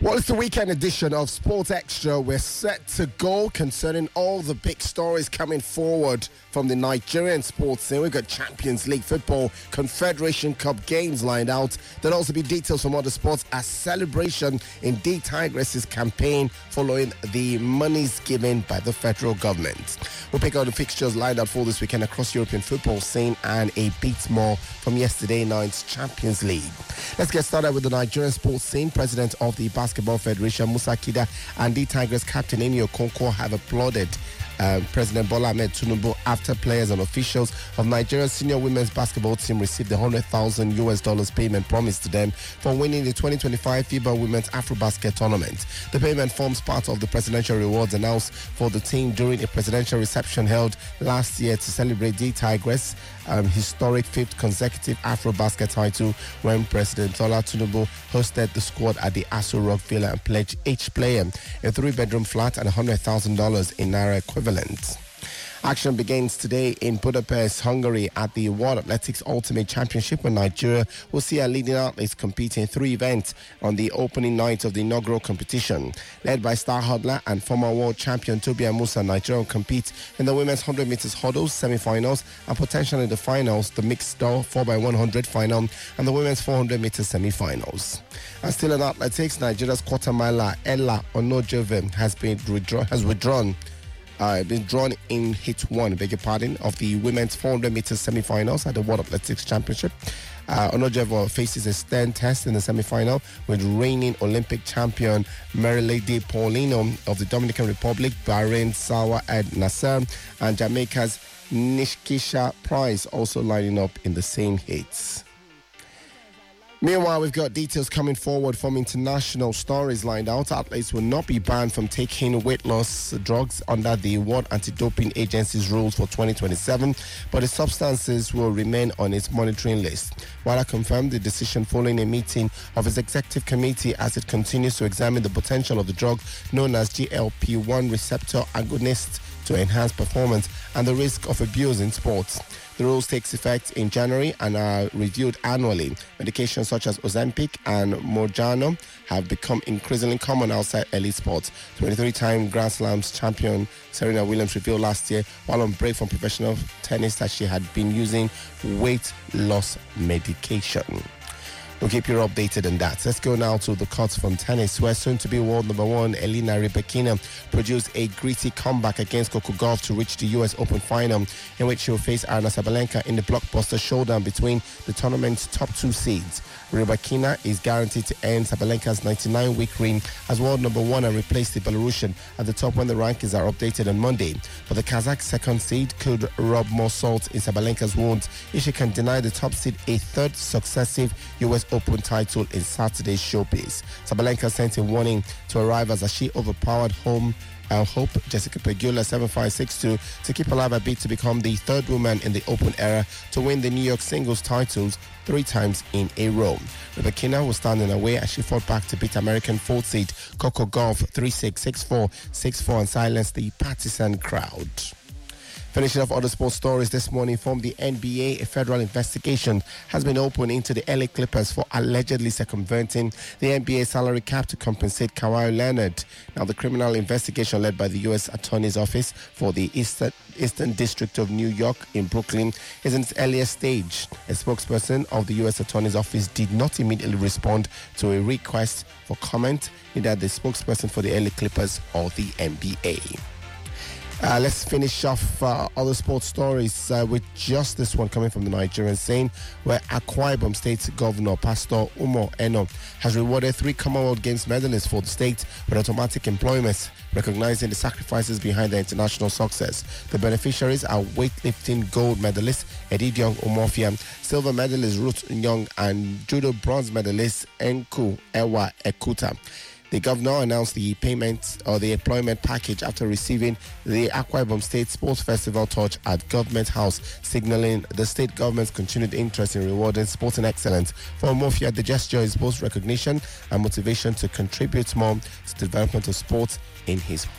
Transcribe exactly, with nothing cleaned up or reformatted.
Well, it's the weekend edition of Sports Extra. We're set to go concerning all the big stories coming forward from the Nigerian sports scene. We've got Champions League football, Confederation Cup games lined out. There'll also be details from other sports as celebration in D Tigres's campaign following the monies given by the federal government. We'll pick out the fixtures lined out for this weekend across European football scene and a bit more from yesterday night's Champions League. Let's get started with the Nigerian sports scene. President of the Basketball Federation, Musa Kida, and D Tigres captain Eni Okonkwo have applauded Uh, President Bola Ahmed Tinubu after players and officials of Nigeria's senior women's basketball team received the one hundred thousand U S dollars payment promised to them for winning the twenty twenty-five FIBA Women's AfroBasket tournament. The payment forms part of the presidential rewards announced for the team during a presidential reception held last year to celebrate D Tigres' um, historic fifth consecutive AfroBasket title when President Bola Tinubu hosted the squad at the Aso Rock Villa and pledged each player a three-bedroom flat and one hundred thousand dollars in Naira equivalent. Action begins today in Budapest, Hungary at the World Athletics Ultimate Championship, where Nigeria will see our leading athletes compete in three events on the opening night of the inaugural competition. Led by star hurdler and former world champion Tobi Amusa, Nigeria will compete in the women's one hundred meters hurdles semi-finals and potentially the finals, the mixed four by one hundred final and the women's four hundred meters semi-finals. And still in athletics, Nigeria's quarter miler Ella Onojeve has been withdrawn, has withdrawn Uh, been drawn in hit one, beg your pardon, of the women's four hundred meters semi-finals at the World Athletics Championship. Uh, Onojeva faces a stern test in the semi-final with reigning Olympic champion Marilady Paulino of the Dominican Republic, Bahrain Sawa Ed Nasser, and Jamaica's Nishkisha Price also lining up in the same hits. Meanwhile, we've got details coming forward from international stories lined out. Athletes will not be banned from taking weight loss drugs under the World Anti-Doping Agency's rules for twenty twenty-seven, but the substances will remain on its monitoring list. WADA confirmed the decision following a meeting of its executive committee as it continues to examine the potential of the drug known as G L P one receptor agonist to enhance performance and the risk of abuse in sports. The rules take effect in January and are reviewed annually. Medications such as Ozempic and Mounjaro have become increasingly common outside elite sports. twenty-three-time Grand Slams champion Serena Williams revealed last year while on break from professional tennis that she had been using weight loss medication. We'll keep you updated on that. Let's go now to the courts from tennis, where soon-to-be world number one Elena Rybakina produced a gritty comeback against Coco Gauff to reach the U S Open final, in which she will face Aryna Sabalenka in the blockbuster showdown between the tournament's top two seeds. Rybakina is guaranteed to end Sabalenka's ninety-nine-week reign as world number one and replace the Belarusian at the top when the rankings are updated on Monday. But the Kazakh second seed could rub more salt in Sabalenka's wounds if she can deny the top seed a third successive U S Open title in Saturday's showpiece. Sabalenka sent a warning to arrivals as she overpowered home Uh, Hope Jessica Pegula seven five six two to keep alive a bid to become the third woman in the Open era to win the New York singles titles three times in a row. Rybakina was standing away as she fought back to beat American fourth seed Coco Gauff three six, six four, six four and silence the partisan crowd. Finishing off other sports stories this morning from the N B A, a federal investigation has been opened into the L A Clippers for allegedly circumventing the N B A salary cap to compensate Kawhi Leonard. Now, the criminal investigation led by the U S Attorney's Office for the Eastern, Eastern District of New York in Brooklyn is in its earliest stage. A spokesperson of the U S Attorney's Office did not immediately respond to a request for comment, neither the spokesperson for the L A Clippers or the N B A. Uh, let's finish off uh, other sports stories uh, with just this one coming from the Nigerian scene, where Akwa Ibom State Governor Pastor Umo Eno has rewarded three Commonwealth Games medalists for the state with automatic employment, recognizing the sacrifices behind their international success. The beneficiaries are weightlifting gold medalist Edidiong Omofia, silver medalist Ruth Young, and judo bronze medalist Enku Ewa Ekuta. The governor announced the payment or the employment package after receiving the Akwa Ibom State Sports Festival torch at Government House, signaling the state government's continued interest in rewarding sporting excellence. For Omofia, the gesture is both recognition and motivation to contribute more to the development of sports in his